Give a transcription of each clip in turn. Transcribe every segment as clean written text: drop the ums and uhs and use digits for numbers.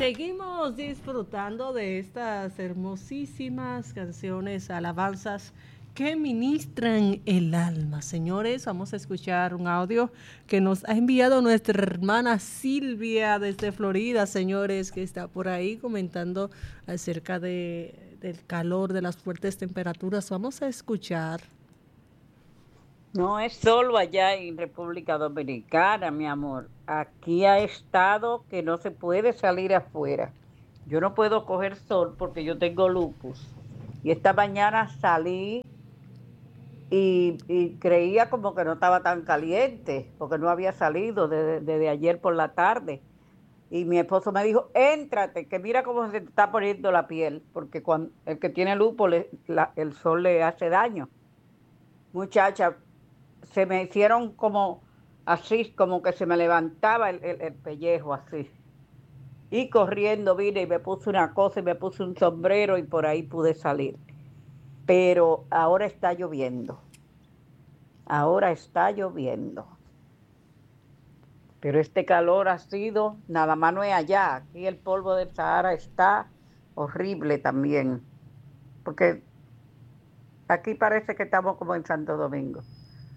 Seguimos disfrutando de estas hermosísimas canciones, alabanzas que ministran el alma. Señores, vamos a escuchar un audio que nos ha enviado nuestra hermana Silvia desde Florida, señores, que está por ahí comentando acerca del calor, de las fuertes temperaturas. Vamos a escuchar. No es solo allá en República Dominicana, mi amor. Aquí ha estado que no se puede salir afuera. Yo no puedo coger sol porque yo tengo lupus. Y esta mañana salí y creía como que no estaba tan caliente, porque no había salido desde ayer por la tarde. Y mi esposo me dijo, éntrate, que mira cómo se te está poniendo la piel, porque cuando el que tiene lupus, el sol le hace daño. Muchacha, se me hicieron como así, como que se me levantaba el pellejo así. Y corriendo vine y me puse una cosa y me puse un sombrero y por ahí pude salir. Pero ahora está lloviendo. Pero este calor ha sido, nada más no es allá. Aquí el polvo del Sahara está horrible también. Porque aquí parece que estamos como en Santo Domingo.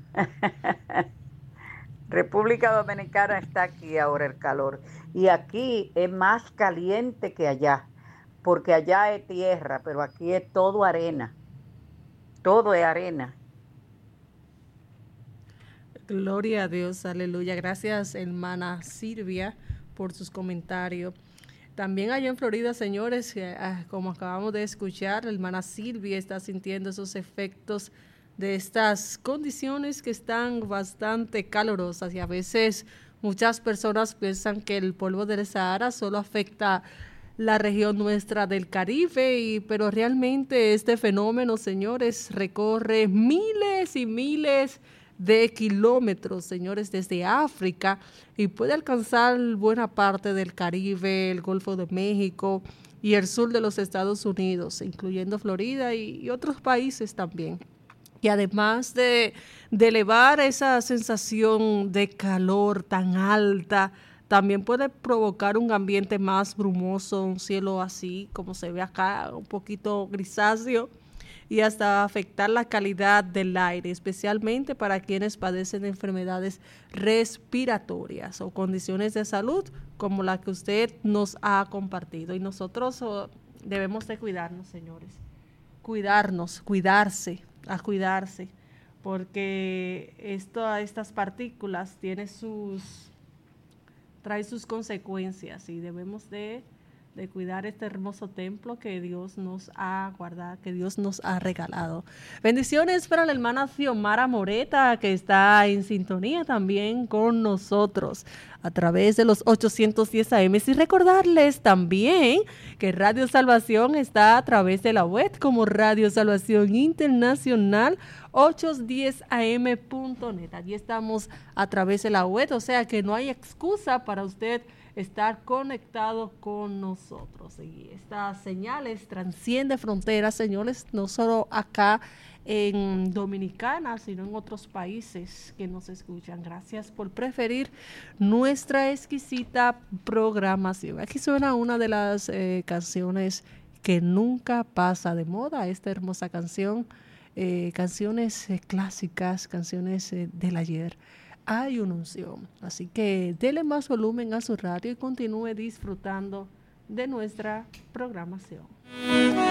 República Dominicana está aquí ahora el calor. Y aquí es más caliente que allá, porque allá es tierra, pero aquí es todo arena. Todo es arena. Gloria a Dios, aleluya. Gracias, hermana Silvia, por sus comentarios. También allá en Florida, señores, como acabamos de escuchar, la hermana Silvia está sintiendo esos efectos de estas condiciones que están bastante calurosas y a veces muchas personas piensan que el polvo del Sahara solo afecta la región nuestra del Caribe, pero realmente este fenómeno, señores, recorre miles y miles de kilómetros, señores, desde África y puede alcanzar buena parte del Caribe, el Golfo de México y el sur de los Estados Unidos, incluyendo Florida y otros países también. Y además de elevar esa sensación de calor tan alta, también puede provocar un ambiente más brumoso, un cielo así como se ve acá, un poquito grisáceo, y hasta afectar la calidad del aire, especialmente para quienes padecen enfermedades respiratorias o condiciones de salud como la que usted nos ha compartido. Y nosotros debemos de cuidarnos, señores. Cuidarnos, cuidarse, porque estas partículas trae sus consecuencias y debemos de cuidar este hermoso templo que Dios nos ha guardado, que Dios nos ha regalado. Bendiciones para la hermana Xiomara Moreta, que está en sintonía también con nosotros a través de los 810 AM. Y recordarles también que Radio Salvación está a través de la web como Radio Salvación Internacional 810am.net. Allí estamos a través de la web, o sea que no hay excusa para usted estar conectado con nosotros. Y estas señales transcienden fronteras, señores, no solo acá en Dominicana, sino en otros países que nos escuchan. Gracias por preferir nuestra exquisita programación. Aquí suena una de las canciones que nunca pasa de moda, esta hermosa canción, canciones clásicas, canciones del ayer. Hay una unción, así que dele más volumen a su radio y continúe disfrutando de nuestra programación.